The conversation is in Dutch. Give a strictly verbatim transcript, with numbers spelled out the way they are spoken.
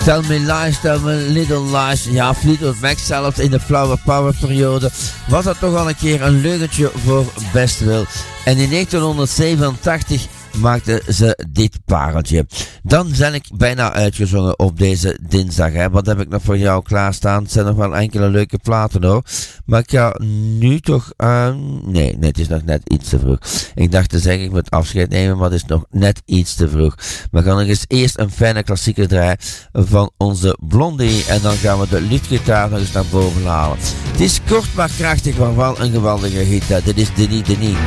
Tell Me Lies, Tell Me Little Lies. Ja, Fleetwood Mac zelfs in de Flower Power periode was dat toch al een keer een leugentje voor best wel. En in negentienhonderdzevenentachtig maakte ze dit pareltje. Dan ben ik bijna uitgezongen op deze dinsdag. Hè. Wat heb ik nog voor jou klaarstaan? Het zijn nog wel enkele leuke platen hoor. Maar ik ga nu toch... Uh, nee, nee, het is nog net iets te vroeg. Ik dacht te zeggen, ik moet afscheid nemen, maar het is nog net iets te vroeg. We gaan nog eens eerst een fijne klassieker draaien van onze Blondie. En dan gaan we de luchtgitaar nog eens naar boven halen. Het is kort maar krachtig, maar wel een geweldige hit. Hè. Dit is Denis Denis.